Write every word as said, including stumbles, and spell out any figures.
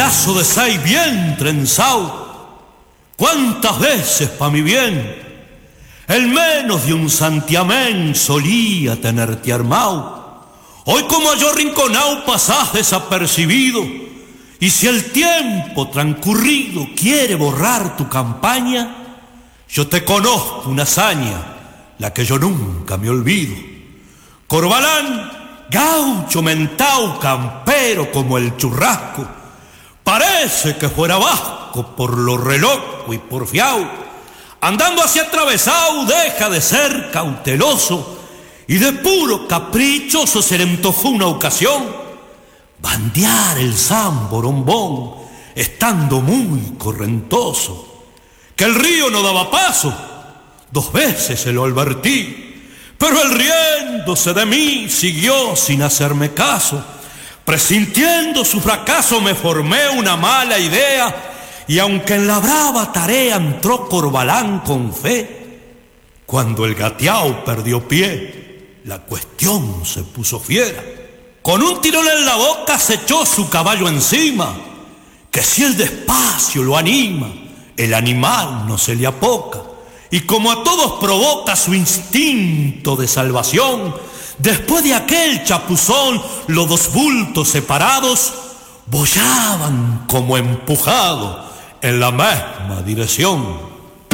pedazo de seis bien trenzado, cuántas veces pa' mi bien, el menos de un santiamén solía tenerte armado. Hoy como yo rinconao pasás desapercibido, y si el tiempo transcurrido quiere borrar tu campaña, yo te conozco una hazaña, la que yo nunca me olvido. Corbalán, gaucho, mentao, campero como el churrasco, parece que fuera vasco por lo reloco y porfiao. Andando hacia atravesado deja de ser cauteloso, y de puro caprichoso se le antojó una ocasión bandear el zamborombón, estando muy correntoso. Que el río no daba paso, dos veces se lo advertí, pero él riéndose de mí siguió sin hacerme caso. Presintiendo su fracaso me formé una mala idea, y aunque en la brava tarea entró Corbalán con fe, cuando el gateao perdió pie, la cuestión se puso fiera. Con un tirón en la boca se echó su caballo encima, que si el despacio lo anima, el animal no se le apoca. Y como a todos provoca su instinto de salvación, después de aquel chapuzón, los dos bultos separados boyaban como empujados en la misma dirección.